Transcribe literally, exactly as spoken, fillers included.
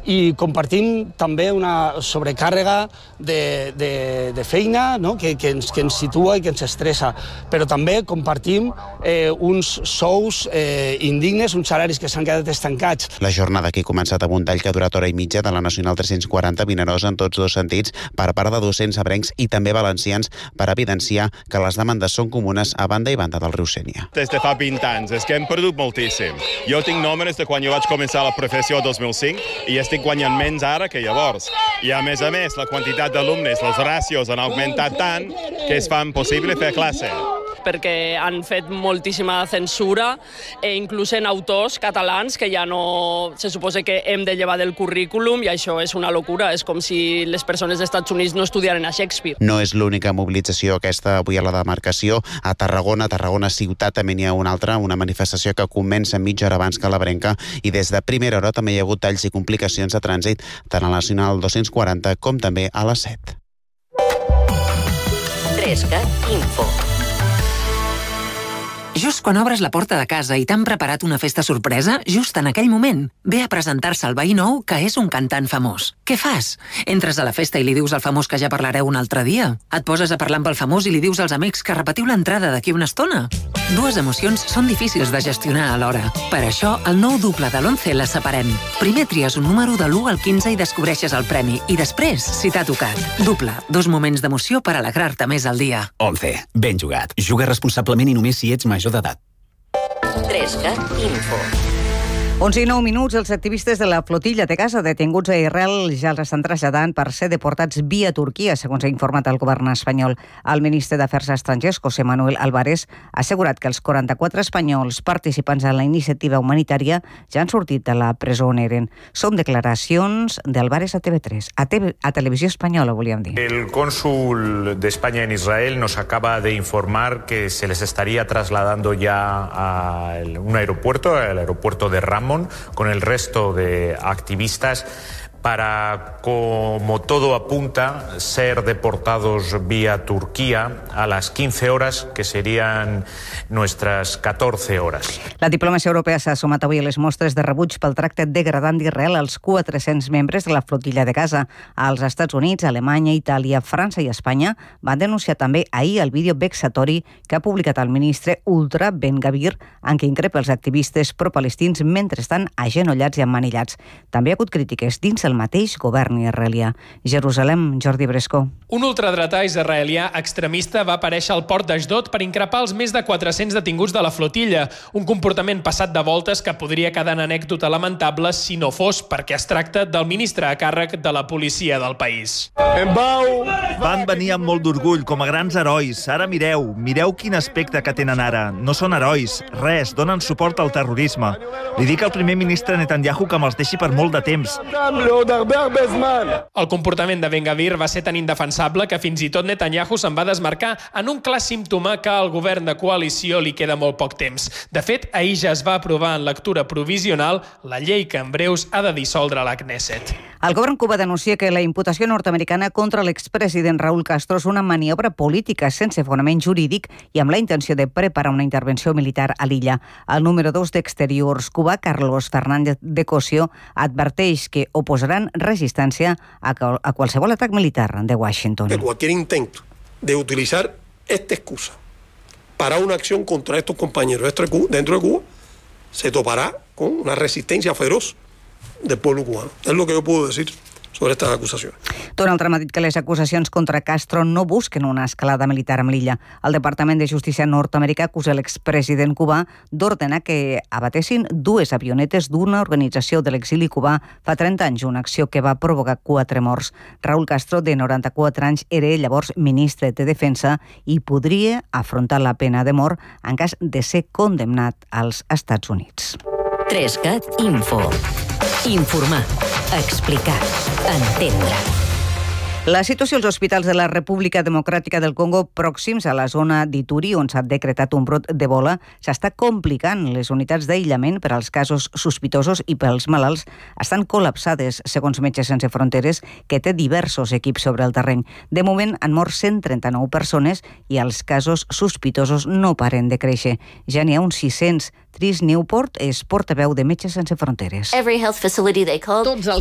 i compartim també una sobrecàrrega de, de, de feina, no? que, que, ens, que ens situa i que ens estressa, però també compartim eh, uns sous eh, indignes, uns salaris que s'han quedat estancats. La jornada que ha començat amb un tall que ha durat hora i mitja de la Nacional tres-cents quaranta Vinaròs en tots dos sentits per part de docents ebrencs i també valencians per evidenciar que les demandes són comunes a banda i banda del riu Sénia. Des de fa vint anys, és que hem perdut moltíssim. Jo tinc nòmines de quan jo vaig començar la professió el dos mil cinc i estic guanyant menys ara que llavors. I a més a més, la quantitat d'alumnes, les ràtios han augmentat tant que es fa impossible fer classe. Perquè han fet moltíssima censura, e inclús en autors catalans que ja no se suposa que hem de llevar del currículum, i això és una locura. És com si les persones dels Estats Units no estudiaren a Shakespeare. No és l'única mobilització aquesta avui a la demarcació. A Tarragona, a Tarragona ciutat, també n'hi ha una altra, una manifestació que comença mitja hora abans que la Brenca, i des de primera hora també hi ha hagut talls i complicacions de trànsit tant a la Nacional dos-cents quaranta com també a la set. Trescat Info. Just quan obres la porta de casa i t'han preparat una festa sorpresa, just en aquell moment, ve a presentar-se el veí nou que és un cantant famós. Què fas? Entres a la festa i li dius al famós que ja parlareu un altre dia? Et poses a parlar amb el famós i li dius als amics que repetiu l'entrada d'aquí una estona? Dues emocions són difícils de gestionar alhora. Per això, el nou duple de l'once les separem. Primer tries un número de l'u al quinze i descobreixes el premi, i després, si t'ha tocat. Duple, dos moments d'emoció per alegrar-te més al dia. once. Ben jugat. Juga responsablement i només si ets major d'edat. Trescat Info. onze i nou minuts, els activistes de la flotilla de Gaza detinguts a Israel ja els estan traslladant per ser deportats via Turquia, segons ha informat el govern espanyol. El ministre d'Afers Estrangers, José Manuel Álvarez, ha assegurat que els quaranta-quatre espanyols participants en la iniciativa humanitària ja han sortit de la presó on eren. Són declaracions d'Álvarez a T V tres, a, TV, a Televisió Espanyola, volíem dir. El cónsul de España en Israel nos acaba de informar que se les estaría trasladando ya a un aeropuerto, al aeropuerto de Ramos, con el resto de activistas para, como todo apunta, ser deportados vía Turquía a las quinze horas, que serían nuestras catorze horas. La diplomàcia europea s'ha sumat avui a les mostres de rebuig pel tracte degradant d'Israel als quatre-cents membres de la flotilla de Gaza. Els Estats Units, Alemanya, Itàlia, França i Espanya van denunciar també ahir el vídeo vexatori que ha publicat el ministre ultra Ben Gavir, en què increpa els activistes pro-palestins mentre estan agenollats i emmanillats. També hi ha hagut crítiques dins el mateix govern israelià. Jerusalem, Jordi Bresco. Un ultradretà israelià extremista va aparèixer al port d'Ashdod per increpar els més de quatre-cents detinguts de la flotilla, un comportament passat de voltes que podria quedar en anècdota lamentable si no fos perquè es tracta del ministre a càrrec de la policia del país. Van venir amb molt d'orgull, com a grans herois. Ara mireu, mireu quin aspecte que tenen ara. No són herois, res, donen suport al terrorisme. Li dic al primer ministre Netanyahu que me'ls deixi per molt de temps. El comportament de Ben Gavir va ser tan indefensable que fins i tot Netanyahu se'n va desmarcar en un clar símptoma que al govern de coalició li queda molt poc temps. De fet, ahir ja es va aprovar en lectura provisional la llei que en breus ha de dissoldre la Knesset. El govern cubà denuncia que la imputació nord-americana contra l'expresident Raúl Castro és una maniobra política sense fonament jurídic i amb la intenció de preparar una intervenció militar a l'illa. El número dos d'Exteriors cubà, Carlos Fernández de Cosio, adverteix que oposaran resistència a, a qualsevol atac militar de Washington. De cualquier intento de utilizar esta excusa para una acción contra estos compañeros dentro de Cuba se topará con una resistencia feroz del pueblo cubano. Es lo que yo puedo decir sobre estas acusacions. Donald Trump ha dit que les acusacions contra Castro no busquen una escalada militar amb l'illa. El Departament de Justícia nord-americà acusa l'expresident cubà d'ordenar que abatessin dues avionetes d'una organització de l'exili cubà fa trenta anys, una acció que va provocar quatre morts. Raúl Castro, de noranta-quatre anys, era llavors ministre de Defensa i podria afrontar la pena de mort en cas de ser condemnat als Estats Units. Trescat Info. Informar, explicar, entendre. La situació als hospitals de la República Democràtica del Congo pròxims a la zona d'Ituri, on s'ha decretat un brot d'Ebola, s'està complicant. Les unitats d'aïllament per als casos sospitosos i pels malalts estan col·lapsades, segons Metges Sense Fronteres, que té diversos equips sobre el terreny. De moment han mort cent trenta-nou persones i els casos sospitosos no paren de créixer. Ja n'hi ha uns sis-cents. Tris Newport és portaveu de Metges Sense Fronteres. Every health facility they called. Tots els